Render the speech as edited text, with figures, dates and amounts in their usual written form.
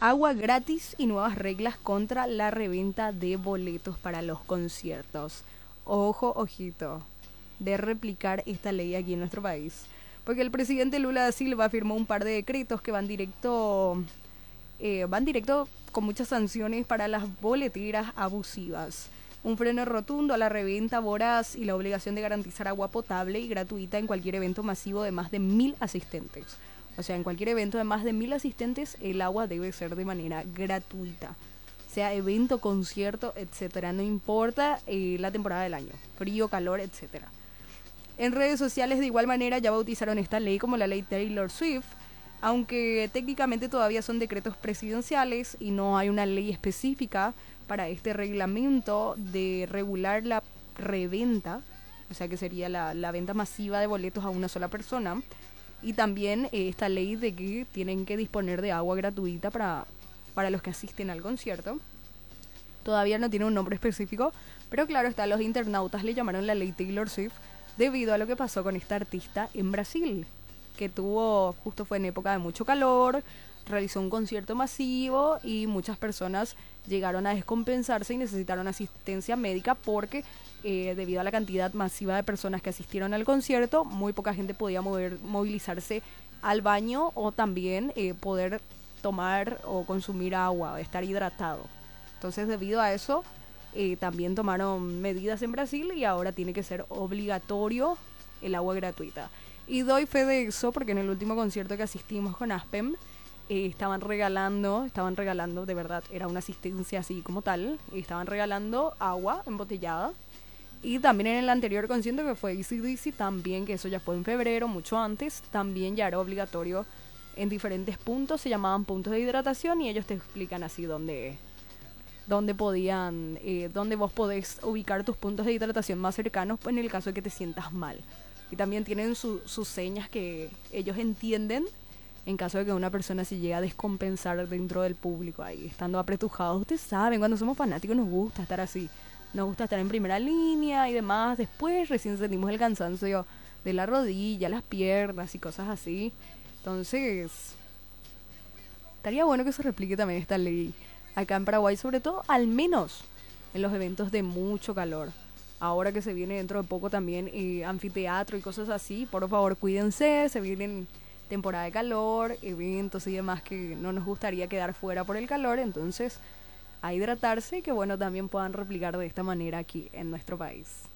agua gratis y nuevas reglas contra la reventa de boletos para los conciertos. Ojo, ojito, de replicar esta ley aquí en nuestro país. Porque el presidente Lula da Silva firmó un par de decretos que van directo con muchas sanciones para las boleteras abusivas. Un freno rotundo a la reventa voraz y la obligación de garantizar agua potable y gratuita en cualquier evento masivo de más de 1.000 asistentes. O sea, en cualquier evento de más de 1.000 asistentes, el agua debe ser de manera gratuita. Sea evento, concierto, etcétera. No importa la temporada del año. Frío, calor, etcétera. En redes sociales de igual manera ya bautizaron esta ley como la ley Taylor Swift, aunque técnicamente todavía son decretos presidenciales y no hay una ley específica para este reglamento de regular la reventa, o sea que sería la venta masiva de boletos a una sola persona, y también esta ley de que tienen que disponer de agua gratuita para los que asisten al concierto. Todavía no tiene un nombre específico, pero claro está, los internautas le llamaron la ley Taylor Swift debido a lo que pasó con esta artista en Brasil, que justo fue en época de mucho calor, realizó un concierto masivo y muchas personas llegaron a descompensarse y necesitaron asistencia médica porque debido a la cantidad masiva de personas que asistieron al concierto, muy poca gente podía movilizarse al baño o también poder tomar o consumir agua, estar hidratado. Entonces, debido a eso, también tomaron medidas en Brasil y ahora tiene que ser obligatorio el agua gratuita. Y doy fe de eso porque en el último concierto que asistimos con Aspen, estaban regalando, de verdad, era una asistencia así como tal, estaban regalando agua embotellada. Y también en el anterior concierto que fue AC/DC, también, que eso ya fue en febrero, mucho antes, también ya era obligatorio en diferentes puntos, se llamaban puntos de hidratación y ellos te explican así dónde vos podés ubicar tus puntos de hidratación más cercanos en el caso de que te sientas mal. Y también tienen sus señas que ellos entienden en caso de que una persona se llegue a descompensar dentro del público ahí, estando apretujados. Ustedes saben, cuando somos fanáticos nos gusta estar así. Nos gusta estar en primera línea y demás. Después recién sentimos el cansancio de la rodilla, las piernas y cosas así. Entonces, estaría bueno que se replique también esta ley acá en Paraguay, sobre todo al menos en los eventos de mucho calor. Ahora que se viene dentro de poco también anfiteatro y cosas así, por favor cuídense, se vienen temporada de calor, eventos y demás que no nos gustaría quedar fuera por el calor, entonces a hidratarse y que bueno también puedan replicar de esta manera aquí en nuestro país.